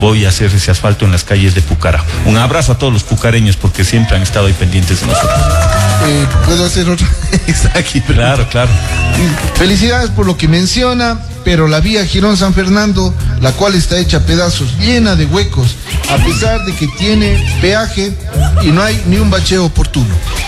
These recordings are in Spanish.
voy a hacer ese asfalto en las calles de Pucará. Un abrazo a todos los pucareños porque siempre han estado ahí pendientes de nosotros. ¿Puedo hacer otra? Está aquí. Claro. Felicidades por lo que menciona, pero la vía Girón-San Fernando, la cual está hecha a pedazos, llena de huecos, a pesar de que tiene peaje y no hay ni un bacheo oportuno.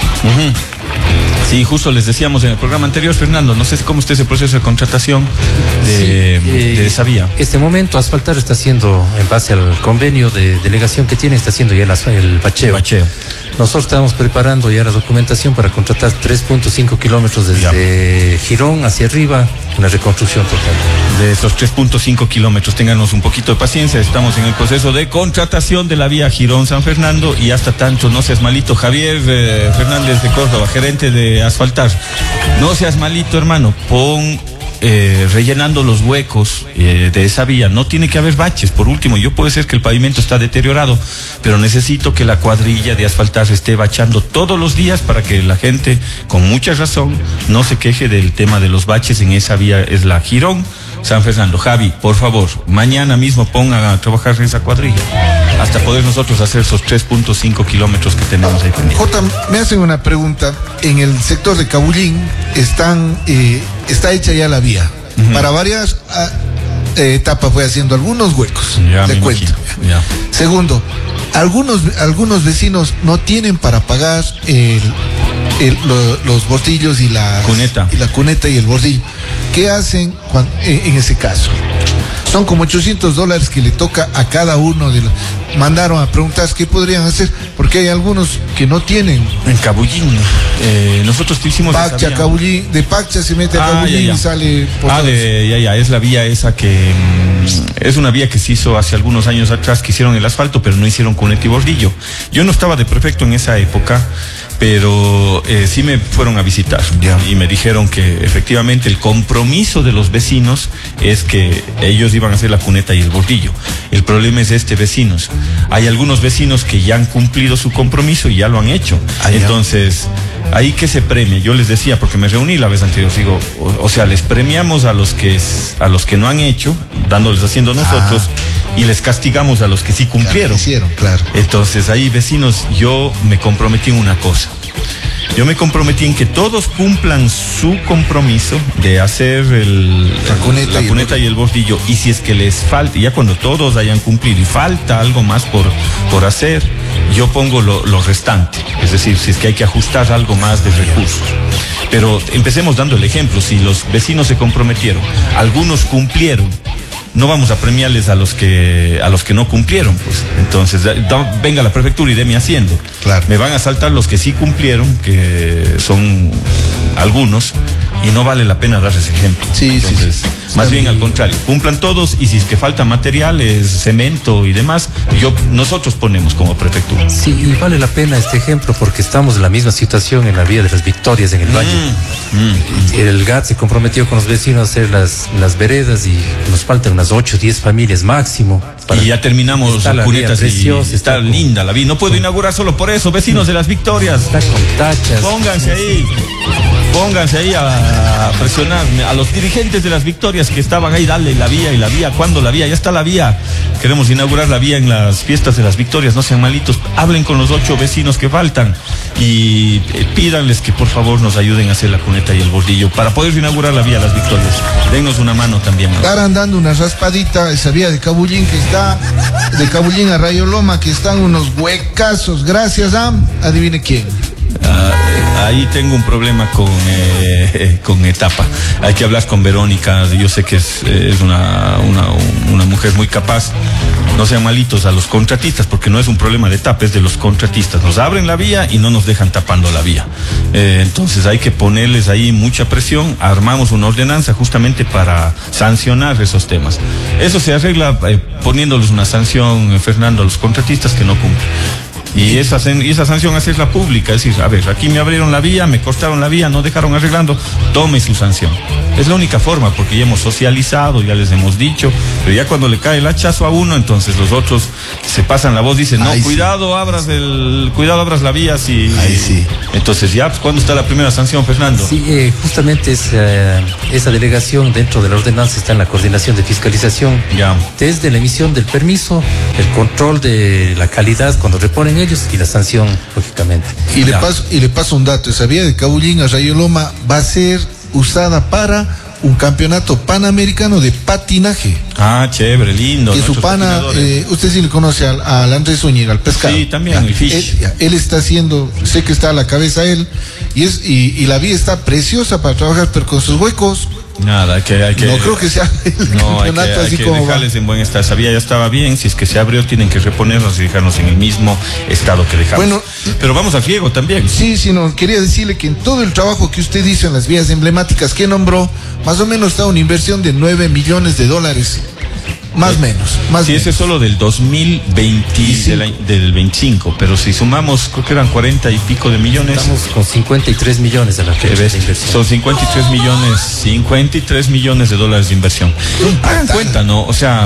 Sí, justo les decíamos en el programa anterior, Fernando, no sé cómo está ese proceso de contratación de esa vía. Este momento Asfaltar está haciendo, en base al convenio de delegación que tiene, está haciendo ya el bacheo. Nosotros estamos preparando ya la documentación para contratar 3.5 kilómetros desde Girón hacia arriba, una reconstrucción total. De esos 3.5 kilómetros, ténganos un poquito de paciencia, estamos en el proceso de contratación de la vía Girón-San Fernando y hasta tanto, no seas malito, Javier Fernández de Córdoba, gerente de Asfaltar, no seas malito, hermano, pon rellenando los huecos de esa vía. No tiene que haber baches. Por último, yo puede ser que el pavimento está deteriorado, pero necesito que la cuadrilla de Asfaltar esté bachando todos los días para que la gente, con mucha razón, no se queje del tema de los baches en esa vía. Es la Girón San Fernando. Javi, por favor, mañana mismo pongan a trabajar en esa cuadrilla hasta poder nosotros hacer esos 3.5 kilómetros que tenemos ahí pendientes. Jota, me hacen una pregunta. En el sector de Cabullín está hecha ya la vía. Para varias etapas fue haciendo algunos huecos. Te cuento. Segundo, algunos vecinos no tienen para pagar los bordillos y la cuneta y el bordillo. ¿Qué hacen en ese caso? Son como $800 que le toca a cada uno de los... Mandaron a preguntar qué podrían hacer, porque hay algunos que no tienen. En Cabullín, nosotros te hicimos Paccha, Cabullín, de Paccha se mete a Cabullín y sale por es la vía esa que es una vía que se hizo hace algunos años atrás, que hicieron el asfalto, pero no hicieron cuneta y bordillo. Yo no estaba de prefecto en esa época, pero sí me fueron a visitar y me dijeron que efectivamente el compromiso de los vecinos es que ellos iban a hacer la cuneta y el bordillo. El problema es vecinos. Hay algunos vecinos que ya han cumplido su compromiso y ya lo han hecho. Entonces, ahí que se premia. Yo les decía, porque me reuní la vez anterior, digo, o sea, les premiamos a los que no han hecho, dándoles haciendo nosotros, y les castigamos a los que sí cumplieron. Claro. Entonces, ahí, vecinos, yo me comprometí en una cosa. Yo me comprometí en que todos cumplan su compromiso de hacer la cuneta y el bordillo. Y si es que les falta, ya cuando todos hayan cumplido y falta algo más por hacer, yo pongo lo restante. Es decir, si es que hay que ajustar algo más de recursos. Pero empecemos dando el ejemplo. Si los vecinos se comprometieron, algunos cumplieron, no vamos a premiarles a los que no cumplieron, pues. Entonces, venga la prefectura y deme haciendo. Claro. Me van a saltar los que sí cumplieron, que son algunos, y no vale la pena darles ejemplo. Entonces, más bien al contrario, cumplan todos, y si es que falta materiales, cemento y demás, nosotros ponemos como prefectura. Sí, y vale la pena este ejemplo porque estamos en la misma situación en la vía de las Victorias en el Valle. El GAT se comprometió con los vecinos a hacer las veredas y nos faltan unas 8 o 10 familias máximo. Y ya terminamos las cunitas y está linda la vía. No puedo inaugurar solo por eso, vecinos de las Victorias. Está con tachas. Pónganse ahí a presionar a los dirigentes de las Victorias que estaban ahí, dale la vía, ¿cuándo la vía? Ya está la vía. Queremos inaugurar la vía en las fiestas de las Victorias, no sean malitos, hablen con los 8 vecinos que faltan y pídanles que por favor nos ayuden a hacer la cuneta y el bordillo para poder inaugurar la vía a las Victorias. Dennos una mano también. Estarán dando una raspadita esa vía de Cabullín que está, de Cabullín a Rayo Loma, que están unos huecazos, gracias a, adivine quién. Ahí tengo un problema con etapa. Hay que hablar con Verónica. Yo sé que es una mujer muy capaz. No sean malitos a los contratistas, porque no es un problema de etapa, es de los contratistas. Nos abren la vía y no nos dejan tapando la vía. Entonces hay que ponerles ahí mucha presión. Armamos una ordenanza justamente para sancionar esos temas. Eso se arregla poniéndoles una sanción, Fernando, a los contratistas que no cumplen. Y esa sanción hacerla pública, es decir, a ver, aquí me abrieron la vía, me cortaron la vía, no dejaron arreglando, tome su sanción. Es la única forma, porque ya hemos socializado, ya les hemos dicho, pero ya cuando le cae el hachazo a uno, entonces los otros se pasan la voz, dicen, no, cuidado, abras la vía, si... Ahí sí. Entonces ya, pues, ¿cuándo está la primera sanción, Fernando? Sí, justamente esa delegación dentro de la ordenanza está en la coordinación de fiscalización. Ya. Desde la emisión del permiso, el control de la calidad cuando reponen ellos y la sanción, lógicamente. Y le paso un dato, esa vía de Cabullín a Rayoloma va a ser usada para un campeonato panamericano de patinaje. Ah, chévere, lindo. Que su pana, usted sí le conoce al Andrés Zúñiga, al pescado. Sí, también, el fish. Él está haciendo, sé que está a la cabeza él, y la vía está preciosa para trabajar, pero con sus huecos. Nada, hay que no creo que sea el campeonato hay así que como dejarles en buen estado. Esa vía ya estaba bien, si es que se abrió tienen que reponernos y dejarnos en el mismo estado que dejamos. Bueno, pero vamos al riego también. Sí, no, quería decirle que en todo el trabajo que usted hizo en las vías emblemáticas que nombró, más o menos está una inversión de $9 millones. Más o menos. Sí, ese es solo del 2020, del 25, pero si sumamos, creo que eran 40 y pico de millones. Estamos con 53 millones de la fecha de inversión. Son 53 millones de dólares de inversión. Hagan cuenta, ¿no? O sea,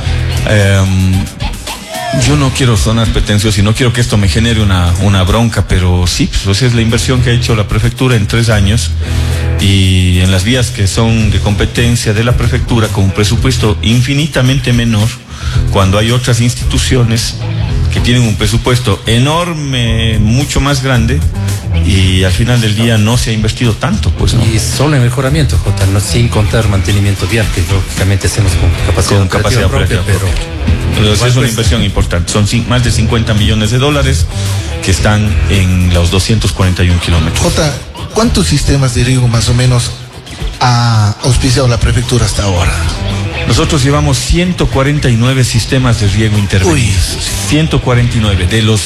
yo no quiero sonar pretencioso y no quiero que esto me genere una bronca, pero sí, pues esa es la inversión que ha hecho la prefectura en 3 años. Y en las vías que son de competencia de la prefectura con un presupuesto infinitamente menor, cuando hay otras instituciones que tienen un presupuesto enorme, mucho más grande, y al final del día no se ha invertido tanto, pues, ¿no? Y solo en mejoramiento, Jota, no, sin contar mantenimiento vial, que lógicamente hacemos con capacidad propia, pero es una inversión importante. Son más de $50 millones que están en los 241 kilómetros. Jota, ¿cuántos sistemas de riego más o menos ha auspiciado la prefectura hasta ahora? Nosotros llevamos 149 sistemas de riego intervenidos. 149 de los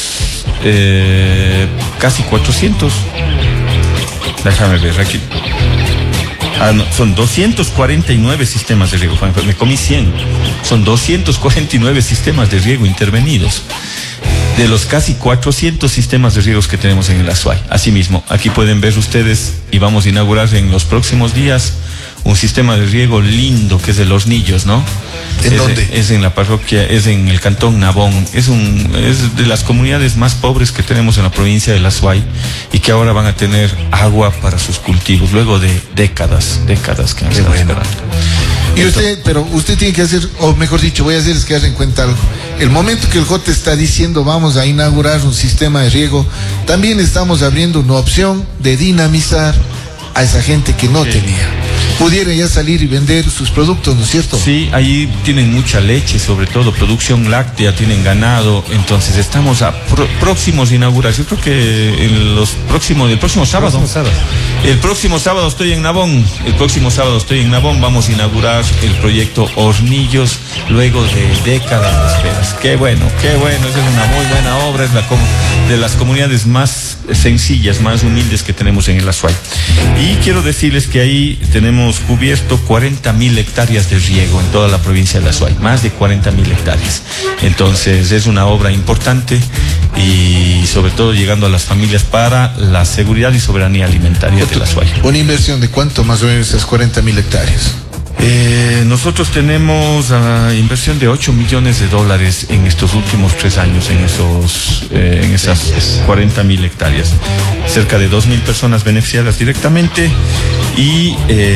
casi 400. Déjame ver aquí. Son 249 sistemas de riego. Me comí 100. Son 249 sistemas de riego intervenidos. De los casi 400 sistemas de riegos que tenemos en el Azuay. Asimismo, aquí pueden ver ustedes, y vamos a inaugurar en los próximos días, un sistema de riego lindo que es de Los Nillos, ¿no? ¿En dónde? Es en la parroquia, es en el cantón Nabón. Es de las comunidades más pobres que tenemos en la provincia del Azuay, y que ahora van a tener agua para sus cultivos, luego de décadas que han estado esperando. Y usted tiene que hacer, o mejor dicho, voy a hacerles que hagan cuenta algo. El momento que el Jote está diciendo vamos a inaugurar un sistema de riego, también estamos abriendo una opción de dinamizar a esa gente que no tenía. Pudiera ya salir y vender sus productos, ¿no es cierto? Sí, ahí tienen mucha leche, sobre todo producción láctea, tienen ganado, entonces estamos próximos a inaugurar. Yo creo que el próximo sábado. El próximo sábado estoy en Nabón. Vamos a inaugurar el proyecto Hornillos luego de décadas de esperas. Qué bueno, esa es una muy buena obra, es de las comunidades más sencillas, más humildes que tenemos en el Azuay. Y quiero decirles que ahí tenemos cubierto 40.000 hectáreas de riego en toda la provincia del Azuay, más de 40.000 hectáreas. Entonces es una obra importante y sobre todo llegando a las familias para la seguridad y soberanía alimentaria del Azuay. ¿Una inversión de cuánto más o menos esas 40.000 hectáreas? Nosotros tenemos inversión de $8 millones en estos últimos 3 años en esas 40.000 hectáreas. Cerca de 2.000 personas beneficiadas directamente y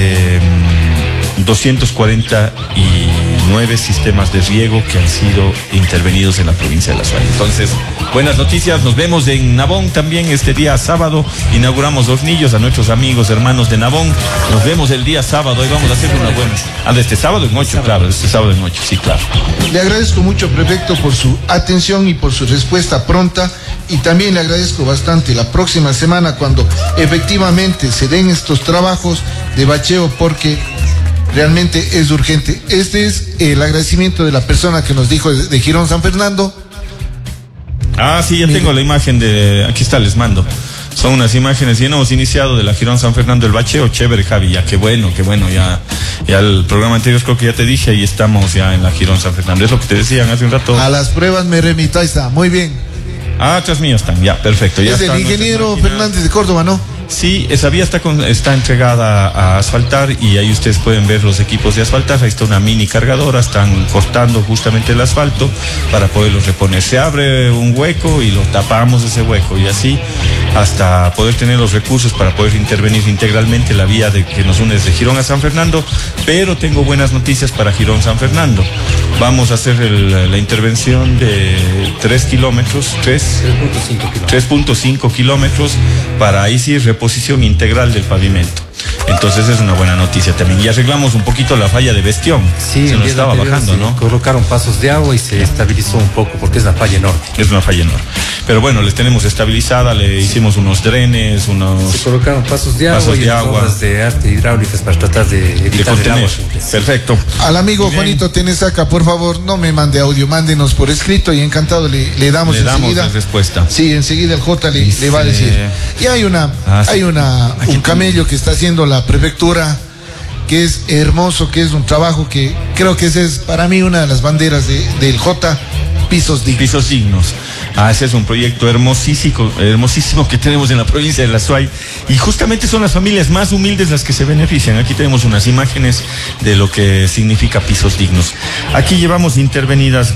249 sistemas de riego que han sido intervenidos en la provincia de La Azuay. Entonces, buenas noticias, nos vemos en Nabón también este día sábado, inauguramos Hornillos, a nuestros amigos, hermanos de Nabón, nos vemos el día sábado, y vamos a hacer una buena... de este sábado en 8, claro, de este sábado en 8, sí, claro. Le agradezco mucho, prefecto, por su atención y por su respuesta pronta, y también le agradezco bastante la próxima semana cuando efectivamente se den estos trabajos de bacheo, porque realmente es urgente. Este es el agradecimiento de la persona que nos dijo de Girón San Fernando. Ah, sí, ya tengo la imagen aquí está, les mando. Son unas imágenes, ya hemos iniciado de la Girón San Fernando el bacheo, chévere, Javi, ya, qué bueno, ya el programa anterior creo que ya te dije, ahí estamos ya en la Girón San Fernando, es lo que te decían hace un rato. A las pruebas me remito, ahí está, muy bien. Atrás mío están, ya, perfecto. Ya es el ingeniero Fernández de Córdoba, ¿no? Sí, esa vía está entregada a asfaltar y ahí ustedes pueden ver los equipos de asfaltar. Ahí está una mini cargadora, están cortando justamente el asfalto para poderlo reponer. Se abre un hueco y lo tapamos ese hueco y así hasta poder tener los recursos para poder intervenir integralmente la vía que nos une desde Girón a San Fernando. Pero tengo buenas noticias para Girón San Fernando. Vamos a hacer la intervención de 3.5 kilómetros para ahí sí reposición integral del pavimento. Entonces es una buena noticia también. Y arreglamos un poquito la falla de Bestión. Sí, se nos estaba bajando, ¿no? Colocaron pasos de agua y se estabilizó un poco porque es una falla enorme. Es una falla enorme. Pero bueno, les tenemos estabilizada, le hicimos unos drenes, Se colocaron pasos de agua y obras de arte hidráulicas para tratar de evitar el agua. Perfecto. Al amigo Juanito Tenesaca, por favor, no me mande audio, mándenos por escrito y encantado le damos enseguida la respuesta. Sí, enseguida el J le va a decir. Y hay un camello que está haciendo la prefectura, que es hermoso, que es un trabajo que creo que esa es para mí una de las banderas del J, pisos dignos. Pisos dignos. Ese es un proyecto hermosísimo que tenemos en la provincia de La Suay y justamente son las familias más humildes las que se benefician. Aquí tenemos unas imágenes de lo que significa pisos dignos. Aquí llevamos intervenidas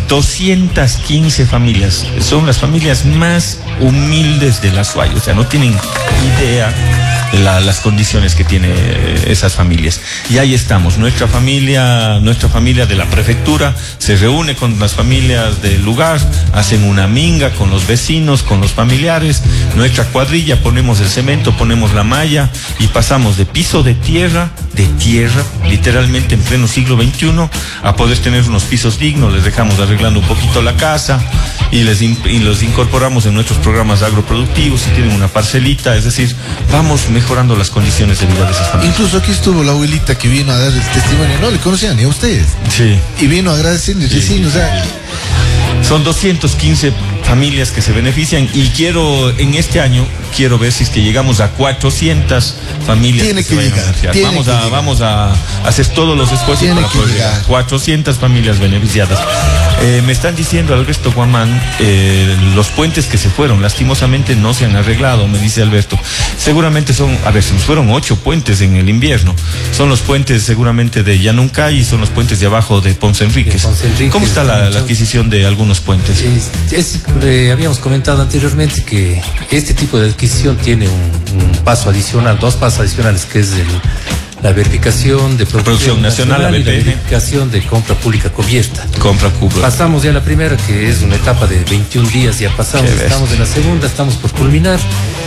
215 familias. Son las familias más humildes de La Suay, o sea, no tienen idea las condiciones que tiene esas familias. Y ahí estamos, nuestra familia de la prefectura se reúne con las familias del lugar, hacen una minga con los vecinos, con los familiares, nuestra cuadrilla, ponemos el cemento, ponemos la malla y pasamos de piso de tierra, literalmente en pleno siglo XXI, a poder tener unos pisos dignos. Les dejamos arreglando un poquito la casa y los incorporamos en nuestros programas agroproductivos. Si tienen una parcelita, es decir, vamos mejorando las condiciones de vida de esas familias. Incluso aquí estuvo la abuelita que vino a dar el testimonio, no le conocían ni a ustedes. Sí. Y vino a agradecerles, sí, o sea. Son 215 familias que se benefician y en este año quiero ver si es que llegamos a 400 familias. Tiene que llegar. Vamos a hacer todos los esfuerzos para poder llegar. 400 familias beneficiadas. Me están diciendo, Alberto Guamán, los puentes que se fueron, lastimosamente no se han arreglado, me dice Alberto. Seguramente se nos fueron 8 puentes en el invierno. Son los puentes seguramente de Llanuncay y son los puentes de abajo de Ponce Enríquez. ¿Cómo está la adquisición de algunos puentes? Habíamos comentado anteriormente que este tipo de adquisición tiene un paso adicional, 2 pasos adicionales, que es la verificación de producción nacional y la verificación de compra pública cubierta. Pasamos ya la primera, que es una etapa de 21 días, ya pasamos, estamos en la segunda, estamos por culminar.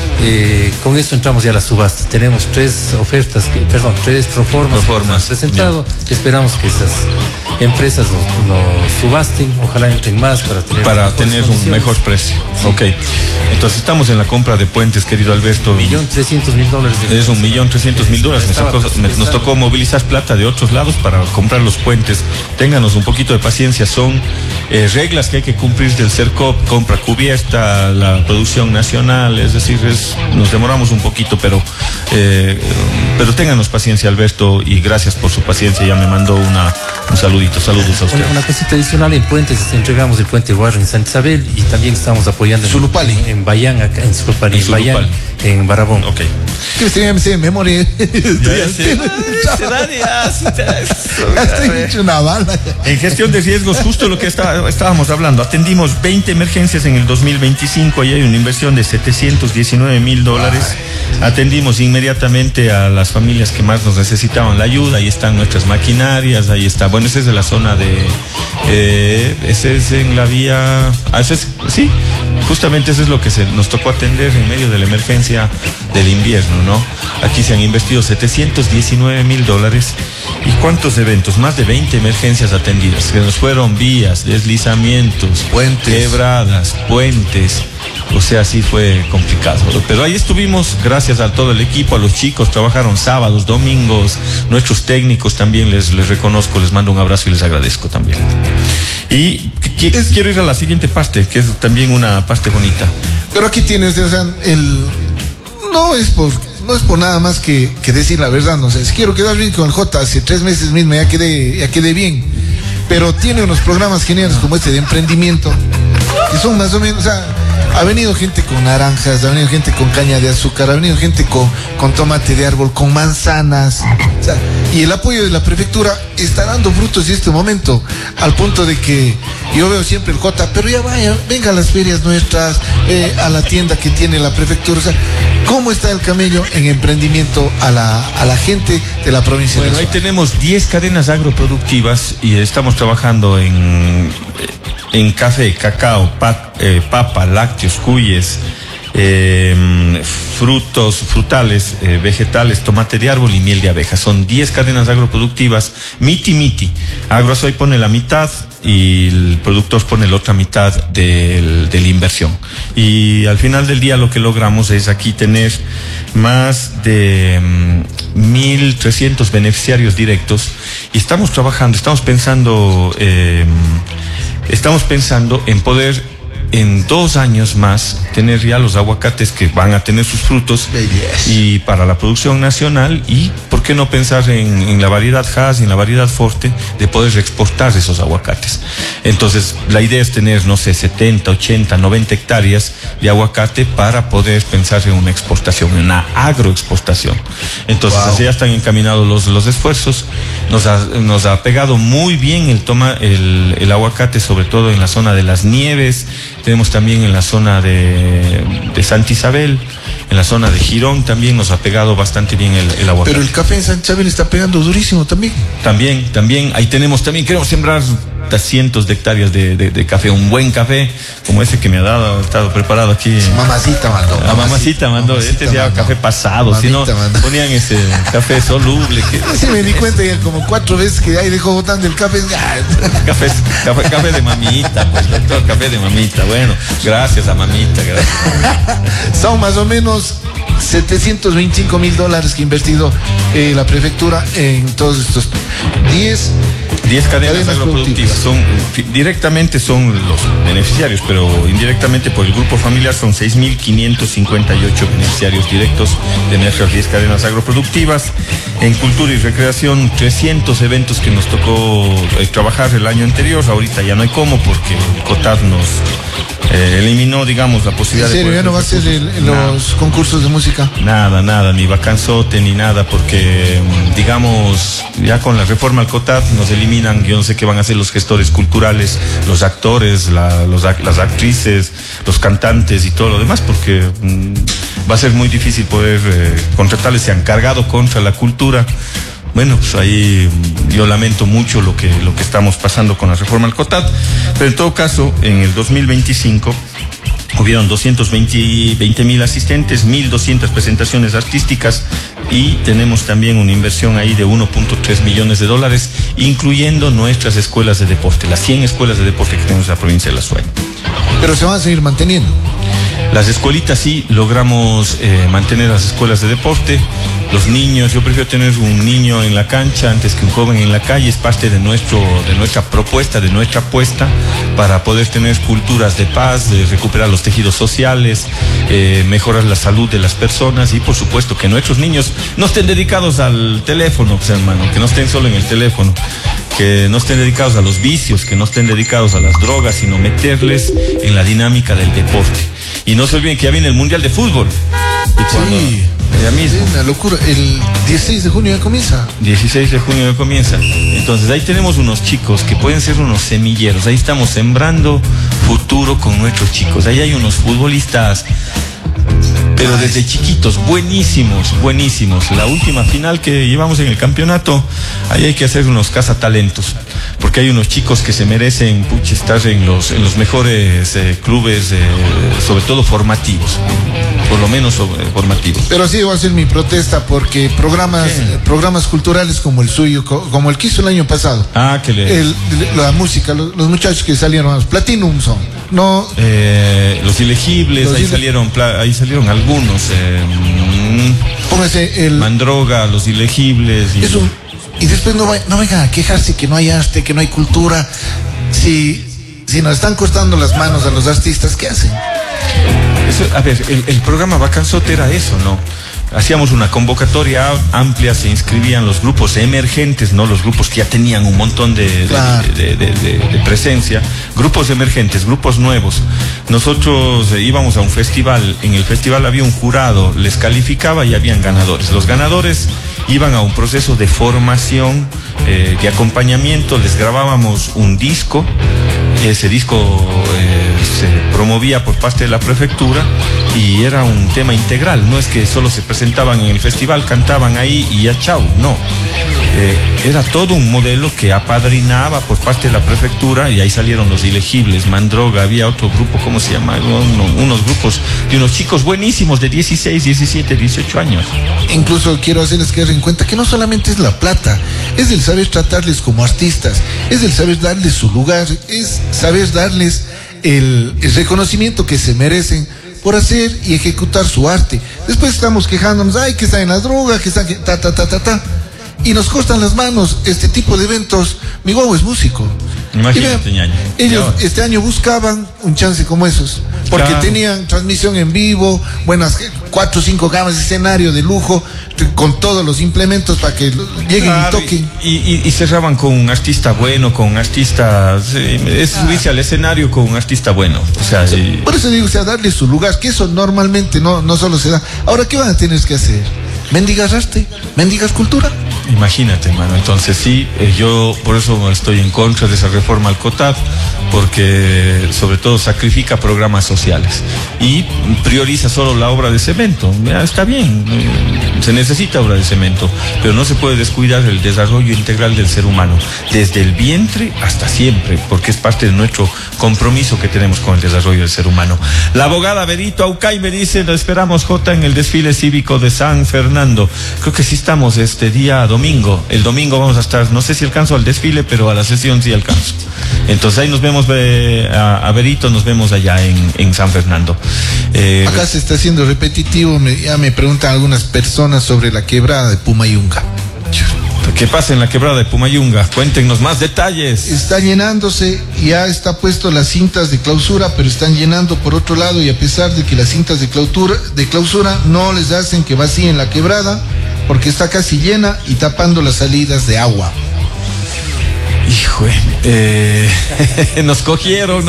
Con esto entramos ya a la subasta. Tenemos 3 proformas presentado. Esperamos que esas empresas lo subasten, ojalá entren más para tener un mejor precio. Ok. Entonces estamos en la compra de puentes, querido Alberto. $1.300.000. Es $1.300.000. Nos tocó movilizar plata de otros lados para comprar los puentes. Ténganos un poquito de paciencia. Son reglas que hay que cumplir del CERCOP, compra cubierta, la producción nacional, es decir, nos demoramos un poquito, pero ténganos paciencia, Alberto, y gracias por su paciencia. Ya me mandó un saludito. Saludos a usted. Una cosita adicional en puentes, entregamos el puente Guarro en Santa Isabel y también estamos apoyando en Bayán, acá en Zulupali, en Bayán, en Barabón. Ok. Me memoria. En gestión de riesgos, justo lo que estábamos hablando, atendimos 20 emergencias en el 2025, y hay una inversión de $719.000. Atendimos inmediatamente a las familias que más nos necesitaban la ayuda. Ahí están nuestras maquinarias, ahí está. Bueno, ese es de la zona ese es en la vía. Sí, justamente eso es lo que nos tocó atender en medio de la emergencia del invierno, ¿no? Aquí se han investido $719.000. ¿Y cuántos eventos? Más de 20 emergencias atendidas, que nos fueron vías, deslizamientos, quebradas, puentes. O sea, sí fue complicado. Pero ahí estuvimos, gracias a todo el equipo, a los chicos, trabajaron sábados, domingos, nuestros técnicos también les reconozco, les mando un abrazo y les agradezco también. Y quiero ir a la siguiente parte, que es también una parte bonita. Pero aquí tienes, o sea, no es por nada más que decir la verdad, no sé, si quiero quedar bien con el J, hace 3 meses mismo ya quedé bien, pero tiene unos programas geniales como este de emprendimiento, que son más o menos, o sea, Ha venido gente con naranjas, ha venido gente con caña de azúcar, ha venido gente con tomate de árbol, con manzanas. O sea, y el apoyo de la prefectura está dando frutos en este momento, al punto de que yo veo siempre el Jota, pero ya vaya, venga a las ferias nuestras, a la tienda que tiene la prefectura. O sea, ¿cómo está el camello en emprendimiento a la gente de la provincia de Bueno, ahí tenemos 10 cadenas agroproductivas y estamos trabajando en café, cacao, papa, lácteos, cuyes, frutos, frutales, vegetales, tomate de árbol y miel de abeja. Son 10 cadenas agroproductivas. Miti. Agroazoy pone la mitad y el productor pone la otra mitad de la inversión. Y al final del día lo que logramos es aquí tener más de 1.300 beneficiarios directos y estamos pensando en poder en 2 años más tener ya los aguacates que van a tener sus frutos y para la producción nacional, y por qué no pensar en la variedad Hass y en la variedad Forte de poder exportar esos aguacates. Entonces la idea es tener, no sé, 70, 80, 90 hectáreas de aguacate para poder pensar en una exportación, en una agroexportación. Entonces así ya están encaminados los esfuerzos. Nos ha pegado muy bien el aguacate, sobre todo en la zona de las Nieves. Tenemos también en la zona de Santa Isabel, en la zona de Girón también nos ha pegado bastante bien el aguacate. Pero el café en Santa Isabel está pegando durísimo también. También, ahí tenemos también, queremos sembrar cientos de hectáreas de café, un buen café como ese que me ha estado preparado aquí. Mamacita mandó. Mamacita mandó. Este se llama café pasado, si no ponían ese café soluble. Sí, me di cuenta ya como 4 veces que ahí dejó botando el café. Café de mamita, pues doctor, café de mamita. Bueno, gracias a mamita, gracias. Son más o menos $725,000 que ha invertido la prefectura en todos estos 10 cadenas agroproductivas. Directamente son los beneficiarios, pero indirectamente por el grupo familiar son 6.558 beneficiarios directos de nuestras 10 cadenas agroproductivas. En cultura y recreación, 300 eventos que nos tocó trabajar el año anterior. Ahorita ya no hay cómo, porque COTAD nos eliminó, digamos, la posibilidad de... ¿En serio? ¿Ya no va a ser los concursos de música? Nada, ni vacanzote, ni nada, porque, digamos, ya con la reforma al COTAD nos eliminan, yo no sé qué van a hacer los gestores culturales, los actores, las actrices, los cantantes y todo lo demás, porque va a ser muy difícil poder contratarles. Se han cargado contra la cultura. Bueno, pues ahí yo lamento mucho lo que estamos pasando con la reforma al COTAD, pero en todo caso, en el 2025 hubieron 220,000 asistentes, 1.200 presentaciones artísticas y tenemos también una inversión ahí de $1.3 millones, incluyendo nuestras escuelas de deporte, las 100 escuelas de deporte que tenemos en la provincia de La Suay. Pero se van a seguir manteniendo. Las escuelitas sí, logramos mantener las escuelas de deporte. Los niños, yo prefiero tener un niño en la cancha antes que un joven en la calle. Es parte de nuestra propuesta, de nuestra apuesta para poder tener culturas de paz, de recuperar los tejidos sociales, mejorar la salud de las personas y por supuesto que nuestros niños no estén dedicados al teléfono, pues, hermano, que no estén solo en el teléfono, que no estén dedicados a los vicios, que no estén dedicados a las drogas, sino meterles en la dinámica del deporte. Y no se olviden que ya viene el Mundial de Fútbol. Sí, ya mismo. Una locura. El 16 de junio ya comienza. 16 de junio ya comienza. Entonces ahí tenemos unos chicos que pueden ser unos semilleros. Ahí estamos sembrando futuro con nuestros chicos. Ahí hay unos futbolistas, pero desde chiquitos, buenísimos. La última final que llevamos en el campeonato, ahí hay que hacer unos cazatalentos, porque hay unos chicos que se merecen estar en los mejores clubes, sobre todo formativos, por lo menos formativos. Pero sí va a ser mi protesta, porque programas culturales como el suyo, como el que hizo el año pasado, la música, los muchachos que salieron, los Platinum son, no, los ilegibles, ahí salieron algunos, póngase el Mandroga, los ilegibles y eso. Y después no vengan a quejarse que no hay arte, que no hay cultura. Si nos están cortando las manos a los artistas, ¿qué hacen? Eso, a ver, el programa Vacanzote era eso, ¿no? hacíamos una convocatoria amplia, se inscribían los grupos emergentes, no los grupos que ya tenían un montón de presencia, grupos emergentes, grupos nuevos. Nosotros íbamos a un festival, en el festival había un jurado, les calificaba y habían ganadores. Los ganadores iban a un proceso de formación, de acompañamiento, les grabábamos un disco, ese disco se promovía por parte de la prefectura y era un tema integral, no es que solo se presentaban en el festival, cantaban ahí y ya chau, no. Era todo un modelo que apadrinaba por parte de la prefectura y ahí salieron los Ilegibles, Mandroga, había otro grupo, ¿cómo se llama? Unos grupos de unos chicos buenísimos de 16, 17, 18 años. Incluso quiero hacerles que den cuenta que no solamente es la plata, es el saber tratarles como artistas, es el saber darles su lugar, es saber darles el reconocimiento que se merecen por hacer y ejecutar su arte. Después estamos quejándonos, ay, que está en la droga, que está y nos cortan las manos este tipo de eventos. Mi guau es músico. Imagínate, ñaño. Ellos este año buscaban un chance como esos, porque tenían transmisión en vivo, buenas 4 o 5 gamas de escenario de lujo, con todos los implementos para que lleguen y toquen. Y cerraban con un artista bueno, con un artista, es subirse al escenario con un artista bueno. O sea, por eso digo, darle su lugar, que eso normalmente no solo se da. Ahora, ¿qué van a tener que hacer? ¿Mendigas arte? ¿Mendigas cultura? Imagínate, hermano. Entonces sí, yo por eso estoy en contra de esa reforma al COTAD, porque sobre todo sacrifica programas sociales y prioriza solo la obra de cemento. Está bien, se necesita obra de cemento, pero no se puede descuidar el desarrollo integral del ser humano, desde el vientre hasta siempre, porque es parte de nuestro compromiso que tenemos con el desarrollo del ser humano. La abogada Berito Aucay me dice, lo esperamos, Jota, en el desfile cívico de San Fernando. Creo que sí estamos este día domingo. El domingo vamos a estar, no sé si alcanzo al desfile, pero a la sesión sí alcanzo. Entonces ahí nos vemos a Berito, nos vemos allá en San Fernando. Acá se está haciendo repetitivo, ya me preguntan algunas personas sobre la quebrada de Pumayunga. ¿Qué pasa en la quebrada de Pumayunga? Cuéntenos más detalles. Está llenándose, ya está puesto las cintas de clausura, pero están llenando por otro lado, y a pesar de que las cintas de clausura no les hacen que vacíen la quebrada, porque está casi llena y tapando las salidas de agua. Hijo, nos cogieron.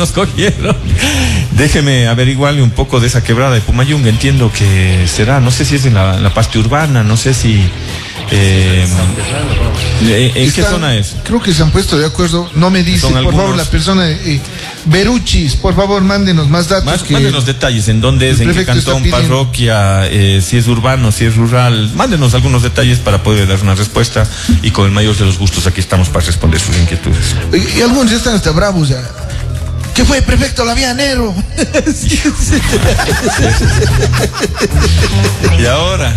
Déjeme averiguarle un poco de esa quebrada de Pumayunga. Entiendo que será, no sé si es en la parte urbana, no sé si... ¿en qué zona es? Creo que se han puesto de acuerdo. No me dice, por favor, la persona Beruchis, por favor, mándenos más datos. Mándenos detalles, en dónde es, en qué cantón, parroquia, si es urbano, si es rural. Mándenos algunos detalles para poder dar una respuesta, y con el mayor de los gustos aquí estamos para responder sus inquietudes. Y algunos ya están hasta bravos ya. ¿Qué fue, prefecto? La vía Nero. Y ahora.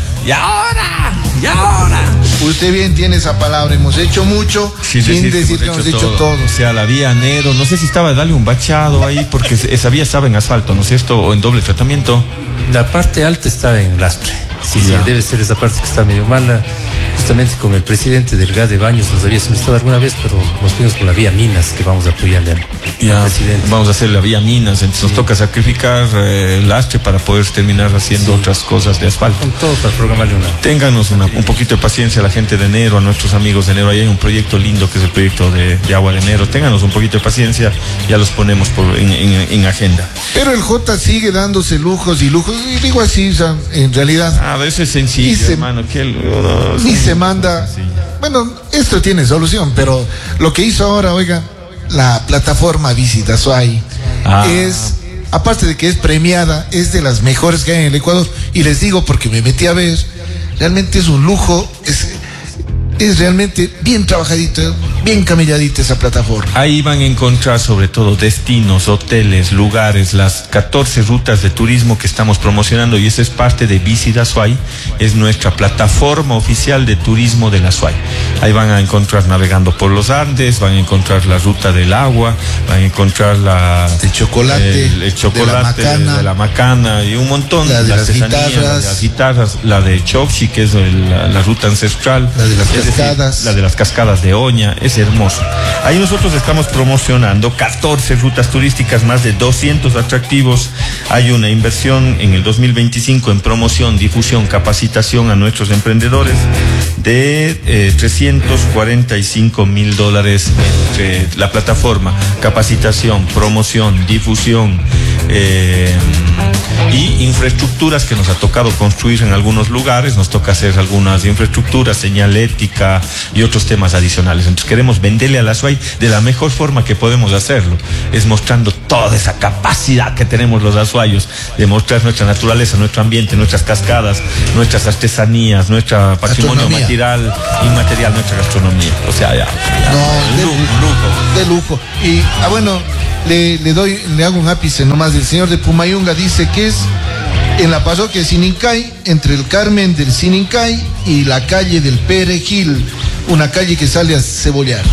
Usted bien tiene esa palabra. Hemos hecho mucho sin decir que hemos hecho todo. O sea, la vía Nero. No sé si estaba, dale un bachado ahí, porque esa vía estaba en asfalto, ¿no es cierto? O en doble tratamiento. La parte alta está en lastre. Sí, debe ser esa parte que está medio mala. Justamente con el presidente del GAD de Baños nos había solicitado alguna vez, pero nos fuimos con la vía Minas, que vamos a apoyarle al presidente. Vamos a hacer la vía Minas, entonces nos toca sacrificar el lastre para poder terminar haciendo otras cosas de asfalto. Con todo para programarle una. Ténganos un poquito de paciencia a la gente de Nero, a nuestros amigos de Nero. Ahí hay un proyecto lindo que es el proyecto de agua de Nero. Ténganos un poquito de paciencia, ya los ponemos en agenda. Pero el J sigue dándose lujos, y digo así, o sea, en realidad. A veces es sencillo, hermano. Se manda. Bueno, esto tiene solución, pero lo que hizo ahora, oiga, la plataforma Visita Azuay es, aparte de que es premiada, es de las mejores que hay en el Ecuador, y les digo porque me metí a ver, realmente es un lujo, es realmente bien trabajadita, bien camelladita esa plataforma. Ahí van a encontrar sobre todo destinos, hoteles, lugares, las 14 rutas de turismo que estamos promocionando, y esa es parte de Visita Azuay, es nuestra plataforma oficial de turismo de la Azuay. Ahí van a encontrar navegando por los Andes, van a encontrar la ruta del agua, van a encontrar el chocolate, de la macana y un montón de las guitarras, la de Chocchi, que es la ruta ancestral. La de las cascadas. La de las cascadas de Oña, es hermoso. Ahí nosotros estamos promocionando 14 rutas turísticas, más de 200 atractivos. Hay una inversión en el 2025 en promoción, difusión, capacitación a nuestros emprendedores de $345,000 entre la plataforma, capacitación, promoción, difusión y infraestructuras que nos ha tocado construir en algunos lugares. Nos toca hacer algunas infraestructuras, señalética y otros temas adicionales. Entonces queremos venderle a la Azuay de la mejor forma que podemos hacerlo, es mostrando toda esa capacidad que tenemos los azuayos de mostrar nuestra naturaleza, nuestro ambiente, nuestras cascadas, nuestras artesanías, nuestro patrimonio material, inmaterial, nuestra gastronomía. O sea, un lujo. De lujo. Y bueno, le hago un ápice nomás. El señor de Pumayunga dice que es en la parroquia de Sinincay, entre el Carmen del Sinincay y la calle del Perejil, una calle que sale a Cebollar.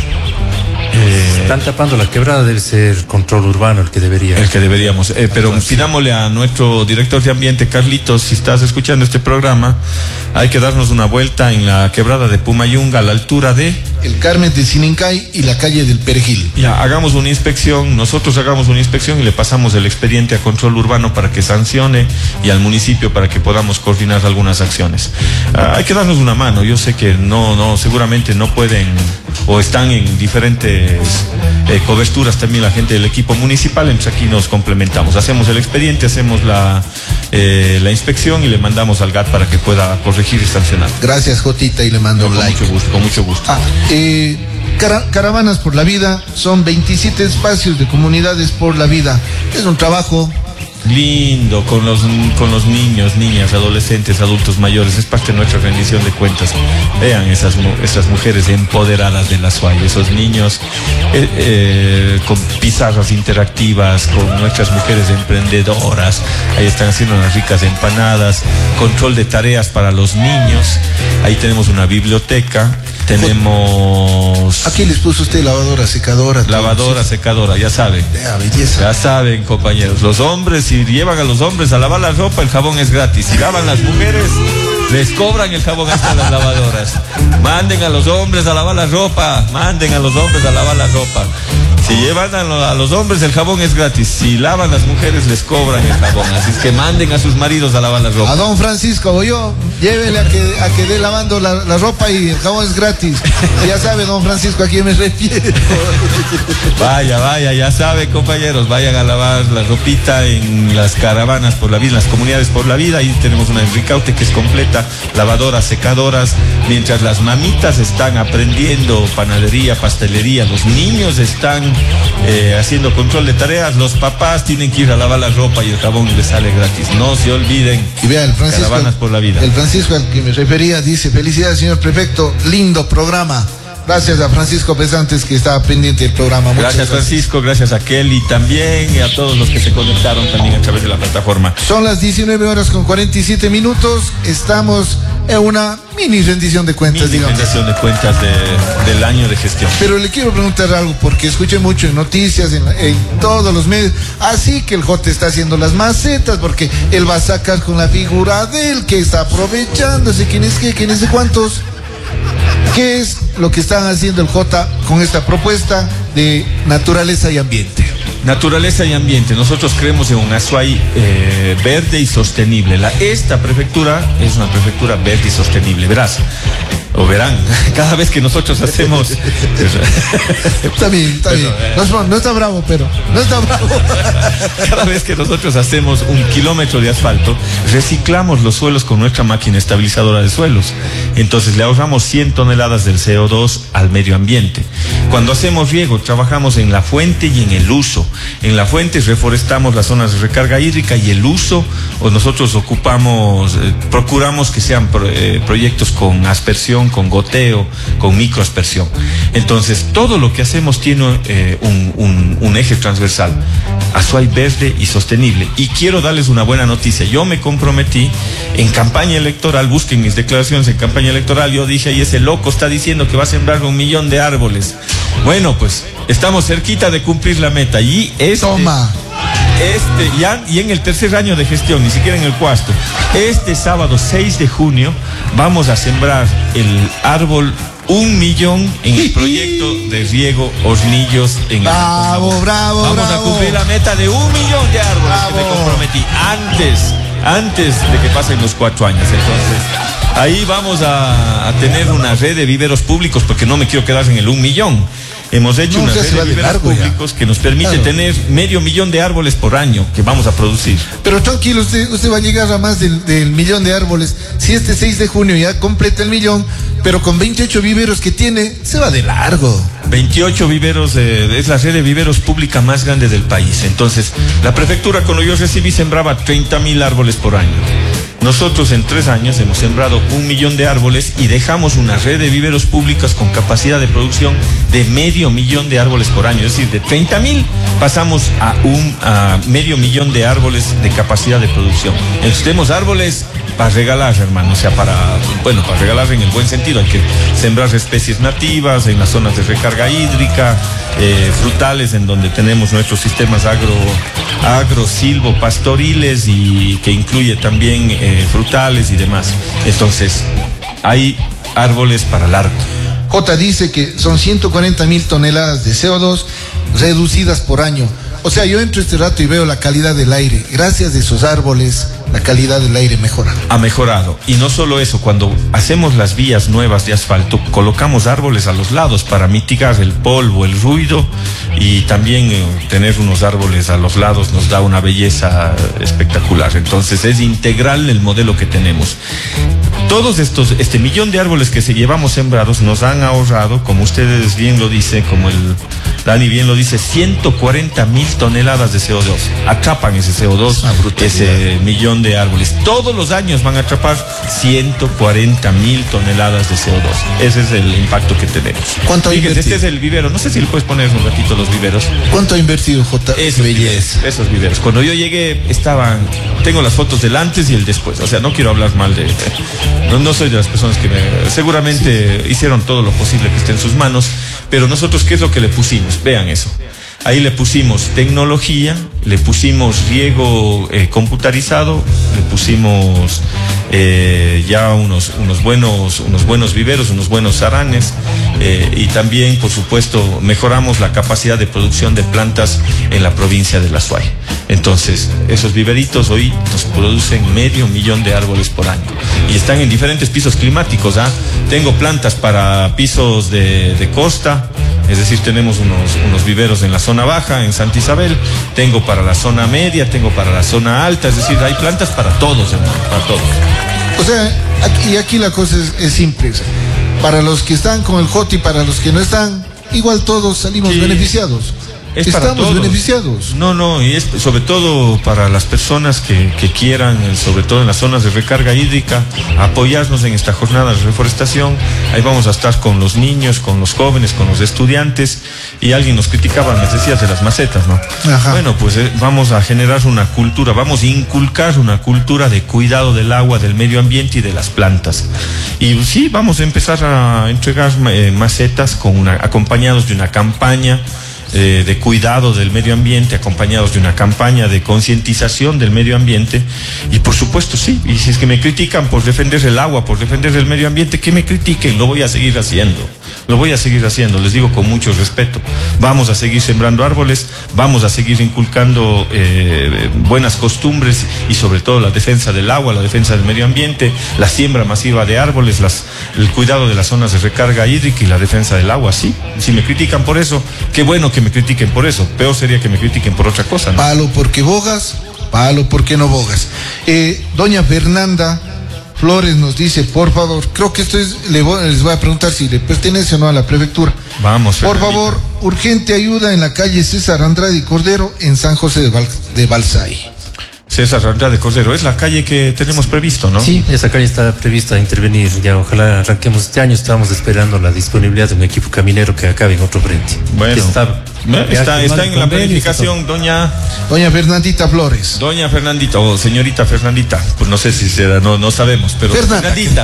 Están tapando la quebrada, debe ser control urbano el que deberíamos. Pero pidámosle a nuestro director de ambiente, Carlitos, si estás escuchando este programa, hay que darnos una vuelta en la quebrada de Pumayunga a la altura de el Carmen de Sinincay y la calle del Perejil. Ya, hagamos una inspección, nosotros hagamos una inspección y le pasamos el expediente a control urbano para que sancione y al municipio para que podamos coordinar algunas acciones. Hay que darnos una mano. Yo sé que seguramente no pueden o están en diferentes coberturas también la gente del equipo municipal, entonces aquí nos complementamos, hacemos el expediente, hacemos la inspección y le mandamos al GAT para que pueda corregir y sancionar. Gracias, Jotita, y le mando un like. Con mucho gusto. Caravanas por la Vida, son 27 espacios de comunidades por la vida. Es un trabajo lindo con los niños, niñas, adolescentes, adultos mayores. Es parte de nuestra rendición de cuentas. Vean esas mujeres empoderadas de la Azuay, esos niños con pizarras interactivas, con nuestras mujeres emprendedoras. Ahí están haciendo unas ricas empanadas, control de tareas para los niños. Ahí tenemos una biblioteca. Tenemos... Aquí les puso usted lavadora, secadora. Lavadora, secadora, ya saben. Belleza. Ya saben, compañeros. Los hombres, si llevan a los hombres a lavar la ropa, el jabón es gratis. Si lavan las mujeres, les cobran el jabón hasta las lavadoras. Manden a los hombres a lavar la ropa. Manden a los hombres a lavar la ropa. Si llevan a los hombres, el jabón es gratis. Si lavan las mujeres, les cobran el jabón. Así es que manden a sus maridos a lavar la ropa. A don Francisco, llévele a que dé lavando la ropa y el jabón es gratis. Ya sabe, don Francisco, a quién me refiero. Vaya, ya saben, compañeros. Vayan a lavar la ropita en las caravanas por la vida, en las comunidades por la vida. Ahí tenemos una en Ricaute que es completa, lavadoras, secadoras. Mientras las mamitas están aprendiendo panadería, pastelería, los niños están haciendo control de tareas, los papás tienen que ir a lavar la ropa y el jabón les sale gratis. No se olviden. Y vea, el Francisco, Caravanas por la Vida. El Francisco al que me refería dice: felicidades, señor prefecto, lindo programa. Gracias a Francisco Pesantes, que estaba pendiente del programa. Gracias, Francisco, gracias a Kelly también y a todos los que se conectaron también a través de la plataforma. Son las 19:47. Estamos en una mini rendición de cuentas, digamos. Rendición de cuentas del año de gestión. Pero le quiero preguntar algo, porque escuché mucho en noticias, en todos los medios, así que el Jote está haciendo las macetas, porque él va a sacar con la figura de él, que está aprovechándose, quién es cuántos. ¿Qué es lo que están haciendo el Jota con esta propuesta de naturaleza y ambiente? Naturaleza y ambiente. Nosotros creemos en un Azuay verde y sostenible. Esta prefectura es una prefectura verde y sostenible. Verás, o verán, cada vez que nosotros hacemos... Está bien. No está bravo, pero no está bravo. Cada vez que nosotros hacemos 1 kilómetro de asfalto, reciclamos los suelos con nuestra máquina estabilizadora de suelos. Entonces le ahorramos 100 toneladas del CO2 al medio ambiente. Cuando hacemos riego, trabajamos en la fuente y en el uso. En la fuente reforestamos las zonas de recarga hídrica, y el uso, o nosotros procuramos que sean proyectos con aspersión, con goteo, con microaspersión. Entonces, todo lo que hacemos tiene un eje transversal: Azuay verde y sostenible. Y quiero darles una buena noticia. Yo me comprometí en campaña electoral, busquen mis declaraciones en campaña electoral, yo dije: y ese loco está diciendo que va a sembrar 1 millón de árboles. Bueno, pues estamos cerquita de cumplir la meta. Y Toma. Y en el tercer año de gestión, ni siquiera en el cuarto, este sábado 6 de junio vamos a sembrar el árbol 1 millón en el proyecto de riego Hornillos en bravo, el bravo, vamos bravo. a cumplir la meta de 1 millón de árboles que me comprometí antes de que pasen los 4 años. Entonces, ahí vamos a tener una red de viveros públicos, porque no me quiero quedar en el 1 millón. Hemos hecho una red de viveros públicos que nos permite tener 500.000 de árboles por año que vamos a producir. Pero tranquilo, usted va a llegar a más del 1 millón de árboles. Si este 6 de junio ya completa el 1 millón, pero con 28 viveros que tiene, se va de largo. 28 viveros, es la red de viveros pública más grande del país. Entonces, la prefectura, cuando yo recibí, sembraba 30.000 árboles por año. Nosotros en 3 años hemos sembrado 1 millón de árboles y dejamos una red de viveros públicas con capacidad de producción de 500.000 de árboles por año. Es decir, de 30.000 pasamos a 500.000 de árboles de capacidad de producción. Entonces tenemos árboles para regalar, hermano, o sea, para regalar en el buen sentido. Hay que sembrar especies nativas en las zonas de recarga hídrica, frutales en donde tenemos nuestros sistemas agro-silvo-pastoriles y que incluye también frutales y demás. Entonces, hay árboles para largo. J dice que son 140.000 toneladas de CO2 reducidas por año. O sea, yo entro este rato y veo la calidad del aire. Gracias a esos árboles, la calidad del aire mejora. Ha mejorado. Y no solo eso, cuando hacemos las vías nuevas de asfalto, colocamos árboles a los lados para mitigar el polvo, el ruido, y también tener unos árboles a los lados nos da una belleza espectacular. Entonces es integral el modelo que tenemos. Todos estos, 1 millón de árboles que llevamos sembrados nos han ahorrado, como ustedes bien lo dicen, como el Dani bien lo dice, 140.000 toneladas de CO2. Atrapan ese CO2, ese 1 millón de árboles. Todos los años van a atrapar 140.000 toneladas de CO2. Ese es el impacto que tenemos. ¿Cuánto ha invertido? Este es el vivero. No sé si le puedes poner un ratito los viveros. ¿Cuánto ha invertido, J? Esos viveros. Cuando yo llegué tengo las fotos del antes y el después. O sea, no quiero hablar mal no soy de las personas que seguramente hicieron todo lo posible que esté en sus manos, pero nosotros, ¿qué es lo que le pusimos? Vean eso. Ahí le pusimos tecnología, le pusimos riego computarizado, le pusimos ya unos buenos viveros, unos buenos aranes, y también, por supuesto, mejoramos la capacidad de producción de plantas en la provincia de La Suay. Entonces, esos viveritos hoy nos producen 500.000 de árboles por año y están en diferentes pisos climáticos. Tengo plantas para pisos de costa. Es decir, tenemos unos viveros en la zona baja, en Santa Isabel, tengo para la zona media, tengo para la zona alta, es decir, hay plantas para todos, hermano, para todos. O sea, aquí la cosa es simple. Para los que están con el J y para los que no están, igual todos salimos beneficiados. Estamos beneficiados. No, y es sobre todo para las personas que quieran, sobre todo en las zonas de recarga hídrica, apoyarnos en esta jornada de reforestación. Ahí vamos a estar con los niños, con los jóvenes, con los estudiantes. Y alguien nos criticaba, me decías, de las macetas, ¿no? Ajá. Bueno, pues vamos a generar una cultura, vamos a inculcar una cultura de cuidado del agua, del medio ambiente y de las plantas. Y sí, vamos a empezar a entregar macetas acompañados de una campaña de cuidado del medio ambiente, acompañados de una campaña de concientización del medio ambiente. Y por supuesto, sí, y si es que me critican por defender el agua, por defender el medio ambiente, que me critiquen, lo voy a seguir haciendo, les digo con mucho respeto. Vamos a seguir sembrando árboles, vamos a seguir inculcando buenas costumbres y sobre todo la defensa del agua, la defensa del medio ambiente, la siembra masiva de árboles, el cuidado de las zonas de recarga hídrica y la defensa del agua. Sí, si me critican por eso, qué bueno que me critiquen por eso, peor sería que me critiquen por otra cosa, ¿no? Palo porque bogas, palo porque no bogas. Doña Fernanda Flores nos dice, por favor, creo que les voy a preguntar si le pertenece o no a la prefectura. Vamos, por favor, urgente ayuda en la calle César Andrade y Cordero en San José de Balsay. César Andrade Cordero, es la calle que tenemos previsto, ¿no? Sí, esa calle está prevista a intervenir, ya ojalá arranquemos este año. Estamos esperando la disponibilidad de un equipo caminero que acabe en otro frente. Bueno, está en la planificación, doña Fernandita Flores. Doña Fernandita, o señorita Fernandita, pues no sé si será, no sabemos, pero Fernandita.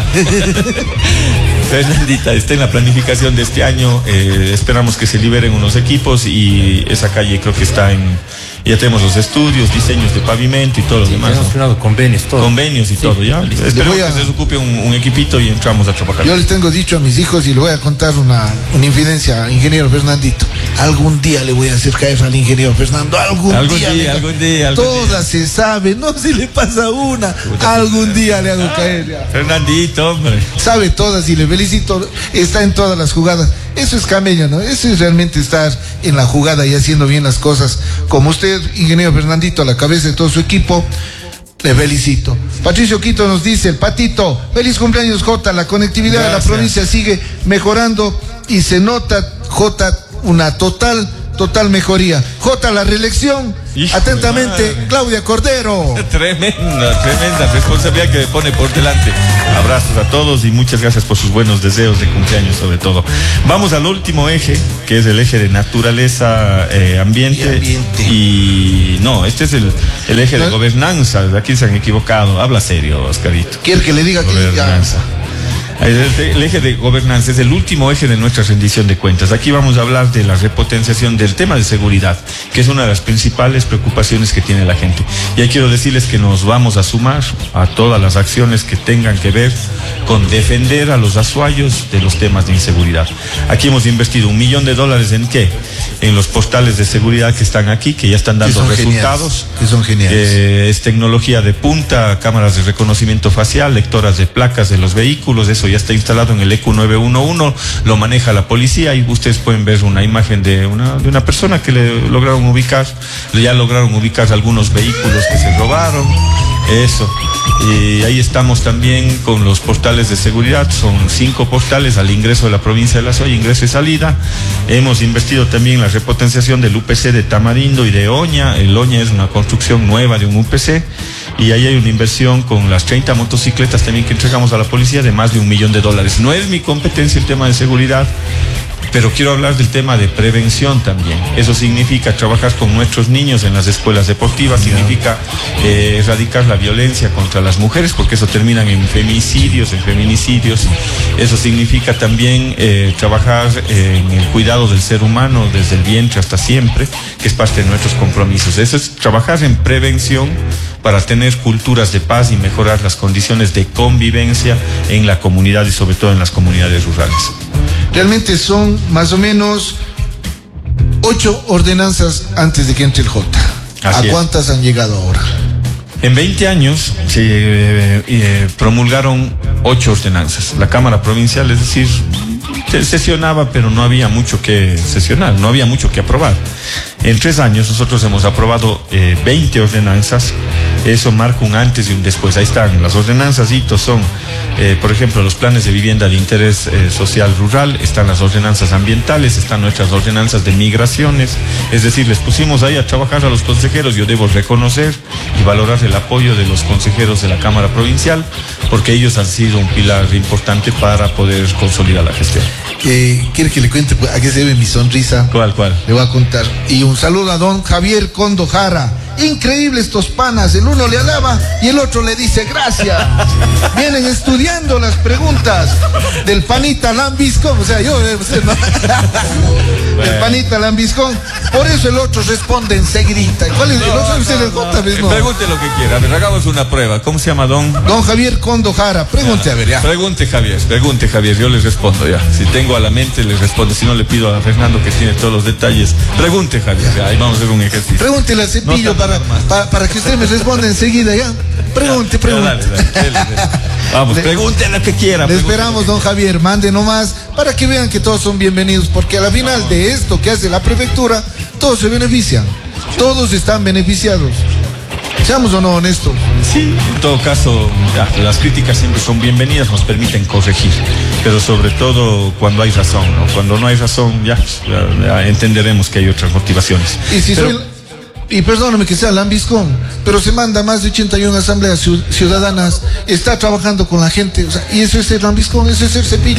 Fernandita está en la planificación de este año. Esperamos que se liberen unos equipos y esa calle creo que está en Ya tenemos los estudios, diseños de pavimento y todo lo demás. Hemos firmado convenios, todo. Convenios y todo, ya. Esperemos que se desocupe un equipito y entramos a trabajar. Yo les tengo dicho a mis hijos y le voy a contar una infidencia, ingeniero Fernandito. Algún día le voy a hacer caer al ingeniero Fernando. Algún día. Todas se sabe, no se le pasa una. Algún día le hago caer. Ya. Fernandito, hombre. Sabe todas y le felicito. Está en todas las jugadas. Eso es camello, ¿no? Eso es realmente estar en la jugada y haciendo bien las cosas. Como usted, ingeniero Fernandito, a la cabeza de todo su equipo, le felicito. Patricio Quito nos dice, el Patito, feliz cumpleaños, Jota. La conectividad de la provincia sigue mejorando y se nota, Jota, una total mejoría. Jota, la reelección. Hijo, atentamente, Claudia Cordero. Tremenda responsabilidad que me pone por delante. Abrazos a todos y muchas gracias por sus buenos deseos de cumpleaños sobre todo. Vamos al último eje, que es el eje de naturaleza, ambiente. Y no, este es el eje de gobernanza. Aquí se han equivocado. Habla serio, Oscarito. ¿Quiere que le diga que gobernanza? El eje de gobernanza es el último eje de nuestra rendición de cuentas. Aquí vamos a hablar de la repotenciación del tema de seguridad, que es una de las principales preocupaciones que tiene la gente. Y ahí quiero decirles que nos vamos a sumar a todas las acciones que tengan que ver con defender a los azuayos de los temas de inseguridad. Aquí hemos invertido $1 millón ¿en qué? En los portales de seguridad que están aquí, que ya están dando resultados. Que son geniales. Es tecnología de punta, cámaras de reconocimiento facial, lectoras de placas de los vehículos. Eso ya está instalado en el EQ 911, lo maneja la policía y ustedes pueden ver una imagen de una persona que le lograron ubicar, ya lograron ubicar algunos vehículos que se robaron. Eso. Y ahí estamos también con los portales de seguridad. Son 5 portales al ingreso de la provincia de La Suaya, ingreso y salida. Hemos invertido también en la repotenciación del UPC de Tamarindo y de Oña. El Oña es una construcción nueva de un UPC. Y ahí hay una inversión con las 30 motocicletas también que entregamos a la policía de más de $1 millón. No es mi competencia el tema de seguridad, pero quiero hablar del tema de prevención también. Eso significa trabajar con nuestros niños en las escuelas deportivas, significa erradicar la violencia contra las mujeres, porque eso termina en femicidios, en feminicidios. Eso significa también trabajar en el cuidado del ser humano desde el vientre hasta siempre, que es parte de nuestros compromisos. Eso es trabajar en prevención para tener culturas de paz y mejorar las condiciones de convivencia en la comunidad y sobre todo en las comunidades rurales. Realmente son más o menos 8 ordenanzas antes de que entre el Jota. ¿A cuántas han llegado ahora? En 20 años se promulgaron 8 ordenanzas. La Cámara Provincial, es decir, sesionaba, pero no había mucho que sesionar, no había mucho que aprobar. En 3 años nosotros hemos aprobado 20 ordenanzas. Eso marca un antes y un después. Ahí están las ordenanzas, hitos son, por ejemplo, los planes de vivienda de interés social rural, están las ordenanzas ambientales, están nuestras ordenanzas de migraciones. Es decir, les pusimos ahí a trabajar a los consejeros. Yo debo reconocer y valorar el apoyo de los consejeros de la Cámara Provincial, porque ellos han sido un pilar importante para poder consolidar la gestión. ¿Quiere que le cuente a qué se debe mi sonrisa? ¿Cuál? Le voy a contar. Y un saludo a don Javier Condo Jara. Increíble estos panas, el uno le alaba y el otro le dice gracias. Vienen estudiando las preguntas del panita Lambiscón, o sea, yo del panita Lambiscón. Por eso el otro responde enseguida. ¿Cuál es el otro? Pregunte lo que quiera. A ver, hagamos una prueba. ¿Cómo se llama don Javier Condo Jara? Pregunte, a ver, ya. Pregunte Javier, yo les respondo ya. Si tengo a la mente, les respondo. Si no, le pido a Fernando, que tiene todos los detalles. Pregunte, Javier, ya, ahí vamos a hacer un ejercicio. Pregúntele a Cepillo para que usted me responda enseguida, ya. Pregunte. Dale. Vamos, pregunte lo que quiera. Le esperamos, don Javier, mande nomás para que vean que todos son bienvenidos, porque a la final de esto que hace la prefectura, todos se benefician, todos están beneficiados. Seamos o no honestos. Sí, en todo caso, las críticas siempre son bienvenidas, nos permiten corregir, pero sobre todo cuando hay razón, ¿no? Cuando no hay razón, ya entenderemos que hay otras motivaciones. Y perdóname que sea lambiscón, pero se manda más de 81 asambleas ciudadanas, está trabajando con la gente, o sea, y eso es ser lambiscón, eso es ser Cepillo.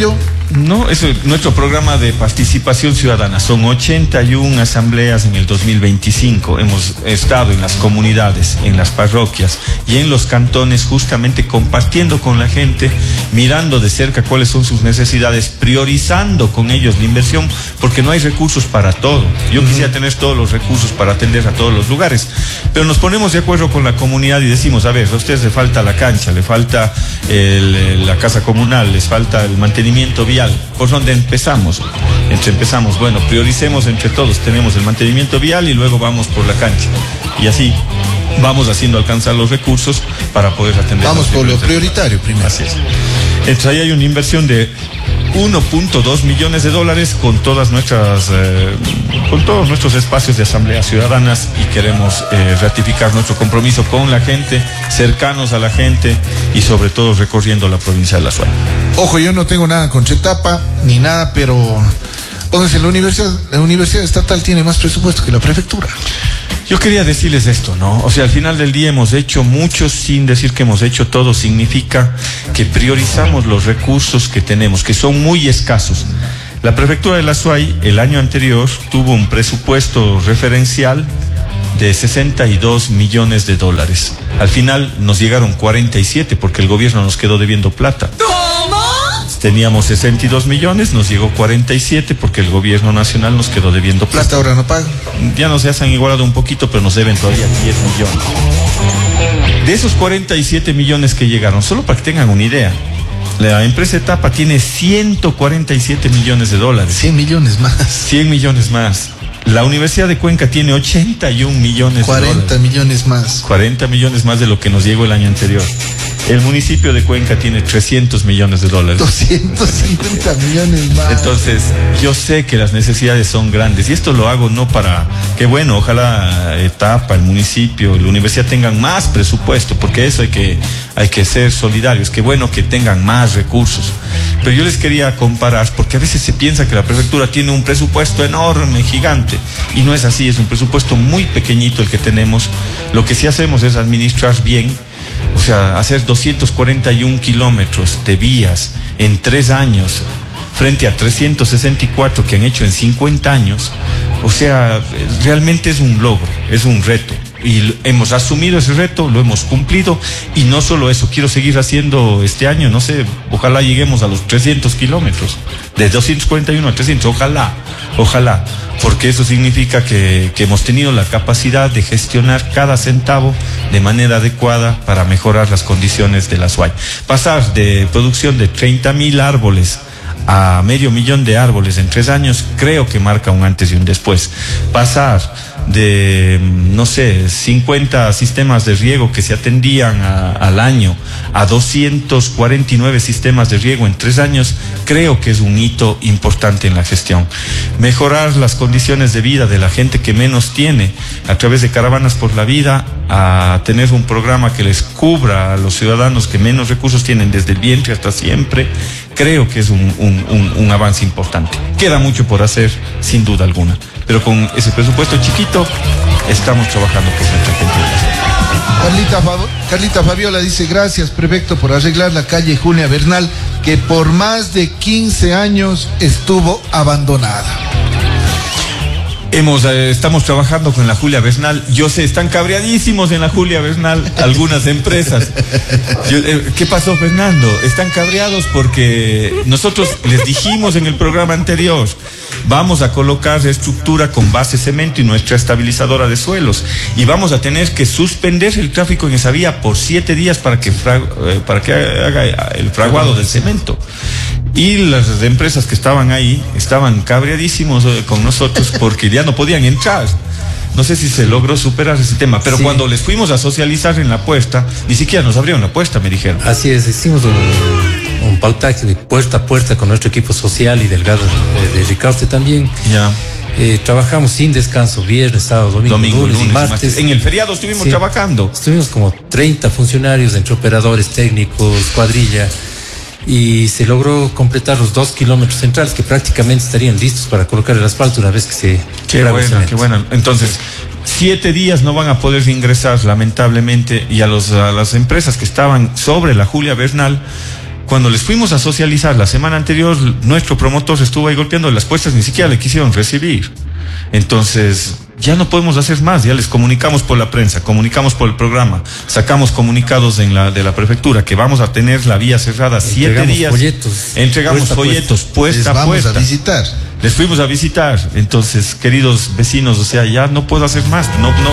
No, eso es nuestro programa de participación ciudadana. Son 81 asambleas en el 2025. Hemos estado en las comunidades, en las parroquias y en los cantones, justamente compartiendo con la gente, mirando de cerca cuáles son sus necesidades, priorizando con ellos la inversión, porque no hay recursos para todo. Yo quisiera tener todos los recursos para atender a todos los lugares, pero nos ponemos de acuerdo con la comunidad y decimos, a ver, a ustedes les falta la cancha, le falta la casa comunal, les falta el mantenimiento vial. ¿Por dónde empezamos? Bueno, prioricemos entre todos, tenemos el mantenimiento vial y luego vamos por la cancha. Y así vamos haciendo alcanzar los recursos para poder atender. Vamos por lo prioritario primero. Así es. Entonces ahí hay una inversión de $1.2 millones con todas nuestras con todos nuestros espacios de asambleas ciudadanas, y queremos ratificar nuestro compromiso con la gente, cercanos a la gente y sobre todo recorriendo la provincia de La Suay. Ojo, yo no tengo nada con Chetapa ni nada, pero pónganse, la universidad estatal tiene más presupuesto que la prefectura. Yo quería decirles esto, ¿no? O sea, al final del día hemos hecho mucho sin decir que hemos hecho todo. Significa que priorizamos los recursos que tenemos, que son muy escasos. La prefectura de La Suay el año anterior tuvo un presupuesto referencial de $62 millones. Al final nos llegaron 47 porque el gobierno nos quedó debiendo plata. Teníamos 62 millones, nos llegó 47 porque el gobierno nacional nos quedó debiendo plata. ¿Hasta ahora no pagan? Ya nos han igualado un poquito, pero nos deben todavía 10 millones. De esos 47 millones que llegaron, solo para que tengan una idea, la empresa Etapa tiene $147 millones. 100 millones más. 100 millones más. La Universidad de Cuenca tiene 81 millones. 40 millones más. 40 millones más de lo que nos llegó el año anterior. El municipio de Cuenca tiene $300 millones. 250 millones más. Entonces, yo sé que las necesidades son grandes y esto lo hago no para que, bueno, ojalá Etapa, el municipio, la universidad tengan más presupuesto, porque eso hay que ser solidarios, que bueno que tengan más recursos. Pero yo les quería comparar, porque a veces se piensa que la prefectura tiene un presupuesto enorme, gigante, y no es así, es un presupuesto muy pequeñito el que tenemos. Lo que sí hacemos es administrar bien. O sea, hacer 241 kilómetros de vías en 3 años frente a 364 que han hecho en 50 años. O sea, realmente es un logro, es un reto. Y hemos asumido ese reto, lo hemos cumplido. Y no solo eso, quiero seguir haciendo este año, no sé, ojalá lleguemos a los 300 kilómetros. De 241 a 300, ojalá. Porque eso significa que hemos tenido la capacidad de gestionar cada centavo de manera adecuada para mejorar las condiciones de La Suay. Pasar de producción de 30.000 árboles a 500.000 de árboles en 3 años, creo que marca un antes y un después. Pasar de, no sé, 50 sistemas de riego que se atendían al año a 249 sistemas de riego en 3 años, creo que es un hito importante en la gestión. Mejorar las condiciones de vida de la gente que menos tiene a través de Caravanas por la Vida, a tener un programa que les cubra a los ciudadanos que menos recursos tienen desde el vientre hasta siempre, creo que es un avance importante. Queda mucho por hacer, sin duda alguna, pero con ese presupuesto chiquito estamos trabajando por nuestra gente. Carlita Fabiola dice: gracias, prefecto, por arreglar la calle Julia Bernal, que por más de 15 años estuvo abandonada. Estamos trabajando con la Julia Bernal. Yo sé, están cabreadísimos en la Julia Bernal algunas empresas. ¿Qué pasó, Fernando? Están cabreados porque nosotros les dijimos en el programa anterior, vamos a colocar estructura con base cemento y nuestra estabilizadora de suelos, y vamos a tener que suspender el tráfico en esa vía por 7 días para que haga el fraguado del cemento. Y las empresas que estaban ahí estaban cabreadísimos con nosotros porque ya no podían entrar. No sé si se logró superar ese tema, pero sí, cuando les fuimos a socializar en la puesta, ni siquiera nos abrieron la puesta, me dijeron. Así es, hicimos un pautaje de puerta a puerta con nuestro equipo social y delgado de Ricaurte también. Ya. Trabajamos sin descanso, viernes, sábado, domingo, lunes y martes. En el feriado estuvimos trabajando. Estuvimos como 30 funcionarios entre operadores, técnicos, cuadrilla, y se logró completar los 2 kilómetros centrales que prácticamente estarían listos para colocar el asfalto una vez que se... Qué bueno. Entonces, 7 días no van a poder ingresar, lamentablemente, y a las empresas que estaban sobre la Julia Bernal, Cuando les fuimos a socializar la semana anterior, nuestro promotor estuvo ahí golpeando las puertas, ni siquiera le quisieron recibir. Entonces, ya no podemos hacer más, ya les comunicamos por la prensa, comunicamos por el programa, sacamos comunicados de la prefectura que vamos a tener la vía cerrada 7 días. Entregamos folletos puesta a puesta. Vamos a visitar. Les fuimos a visitar. Entonces, queridos vecinos, o sea, ya no puedo hacer más,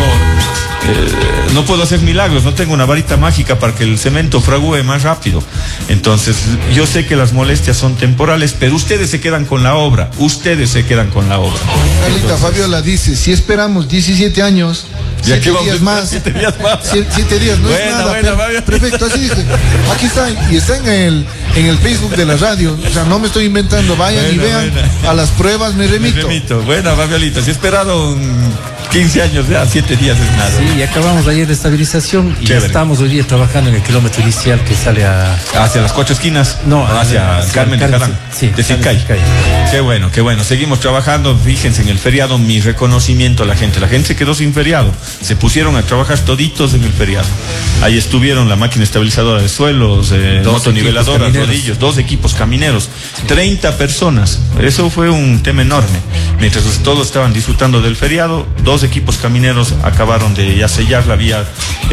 no puedo hacer milagros, no tengo una varita mágica para que el cemento fragúe más rápido. Entonces, yo sé que las molestias son temporales, pero ustedes se quedan con la obra, Carlita Fabiola dice, si esperamos 17 años, 7 días más. 7 días más. 7 días, no es nada. Perfecto, así dice. Aquí está, y está en el Facebook de la radio. O sea, no me estoy inventando. Vayan y vean. A las pruebas me remito. Buena, Fabiolita. Si esperaron 15 años, ya 7 días es nada. Sí, y acabamos ayer de estabilización y ya estamos hoy día trabajando en el kilómetro inicial que sale hacia las 4 esquinas. No, hacia Carmen de Jarán. Sí, de Sincay. Qué bueno. Seguimos trabajando. Fíjense, en el feriado, mi reconocimiento a la gente. La gente se quedó sin feriado. Se pusieron a trabajar toditos en el feriado. Ahí estuvieron la máquina estabilizadora de suelos, motoniveladoras, rodillos, 2 equipos camineros, 30 personas. Eso fue un tema enorme. Mientras todos estaban disfrutando del feriado, 2 equipos camineros acabaron de ya sellar la vía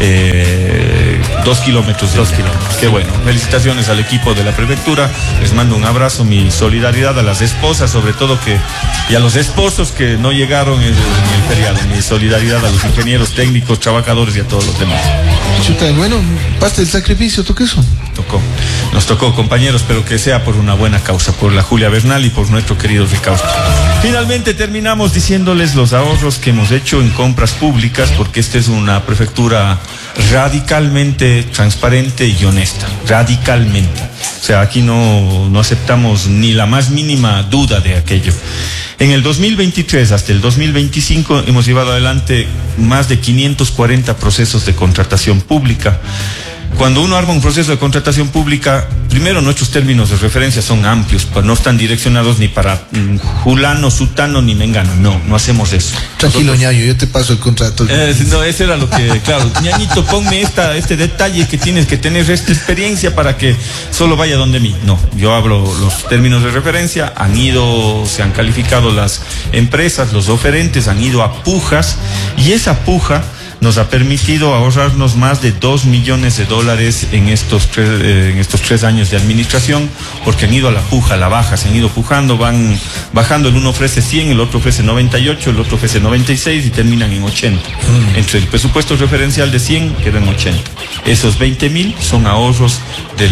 2 kilómetros. 2 kilómetros. Qué bueno. Felicitaciones al equipo de la prefectura. Les mando un abrazo, mi solidaridad a las esposas, sobre todo y a los esposos que no llegaron en el feriado. Mi solidaridad a los ingenieros técnicos, trabajadores y a todos los demás. Chuta, bueno, pasta el sacrificio, ¿tú qué eso? Nos tocó, compañeros, pero que sea por una buena causa, por la Julia Bernal y por nuestro querido Ricaurte. Finalmente terminamos diciéndoles los ahorros que hemos hecho en compras públicas, porque esta es una prefectura radicalmente transparente y honesta, radicalmente. O sea, aquí no aceptamos ni la más mínima duda de aquello. En el 2023 hasta el 2025 hemos llevado adelante más de 540 procesos de contratación pública. Cuando uno arma un proceso de contratación pública, primero nuestros términos de referencia son amplios, pero no están direccionados ni para fulano, sutano, ni mengano. No hacemos eso. Tranquilo, ñaño, yo te paso el contrato. No, ese era lo que, claro, ñañito, ponme este detalle que tienes que tener esta experiencia para que solo vaya donde mí. No, yo hablo los términos de referencia, se han calificado las empresas, los oferentes, han ido a pujas, y esa puja nos ha permitido ahorrarnos más de $2 millones en estos 3 años de administración, porque han ido a la puja, a la baja, se han ido pujando, van bajando, el uno ofrece 100, el otro ofrece 98, el otro ofrece 96 y terminan en 80. Entre el presupuesto referencial de 100 quedan 80. Esos 20.000 son ahorros de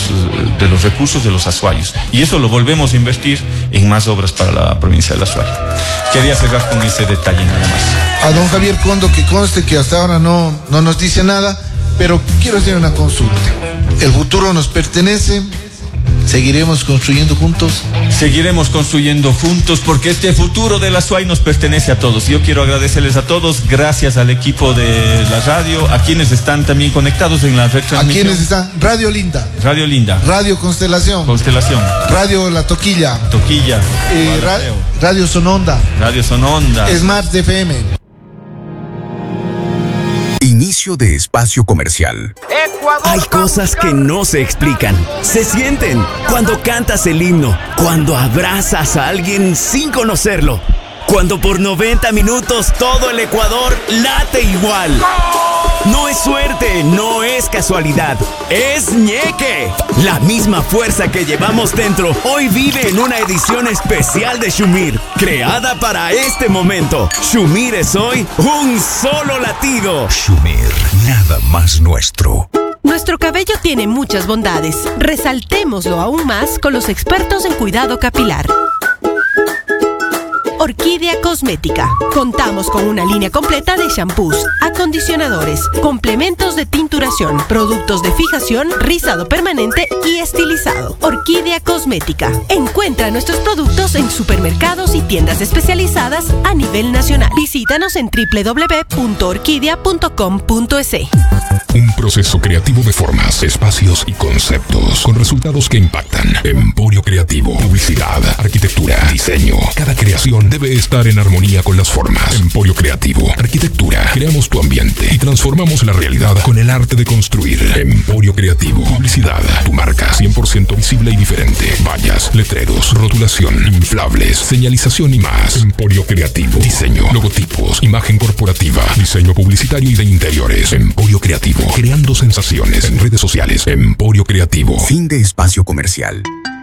los recursos de los azuayos. Y eso lo volvemos a invertir en más obras para la provincia del Azuay. Quería cerrar con ese detalle nada más. A don Javier Condo, que conste que hasta ahora no nos dice nada, pero quiero hacer una consulta. El futuro nos pertenece. ¿Seguiremos construyendo juntos? Seguiremos construyendo juntos, porque este futuro de la Azuay nos pertenece a todos. Yo quiero agradecerles a todos, gracias al equipo de la radio, a quienes están también conectados en la retransmisión. ¿A quienes están? Radio Linda. Radio Constelación. Radio La Toquilla. Radio Sononda. Smart FM. Inicio de espacio comercial. Hay cosas que no se explican, se sienten cuando cantas el himno, cuando abrazas a alguien sin conocerlo, cuando por 90 minutos todo el Ecuador late igual. No es suerte, no es casualidad, es ñeque. La misma fuerza que llevamos dentro hoy vive en una edición especial de Shumir, creada para este momento. Shumir es hoy un solo latido. Shumir, nada más nuestro. Nuestro cabello tiene muchas bondades. Resaltémoslo aún más con los expertos en cuidado capilar. Orquídea Cosmética. Contamos con una línea completa de shampoos, acondicionadores, complementos de tinturación, productos de fijación, rizado permanente y estilizado. Orquídea Cosmética. Encuentra nuestros productos en supermercados y tiendas especializadas a nivel nacional. Visítanos en www.orquidea.com.es. Un proceso creativo de formas, espacios y conceptos con resultados que impactan. Emporio Creativo, publicidad, arquitectura, diseño. Cada creación debe estar en armonía con las formas. Emporio Creativo, arquitectura. Creamos tu ambiente y transformamos la realidad con el arte de construir. Emporio Creativo, publicidad, tu marca 100% visible y diferente. Vallas, letreros, rotulación, inflables, señalización y más. Emporio Creativo, diseño, logotipos, imagen corporativa, diseño publicitario y de interiores. Emporio Creativo, creando sensaciones en redes sociales. Emporio Creativo. Fin de espacio comercial.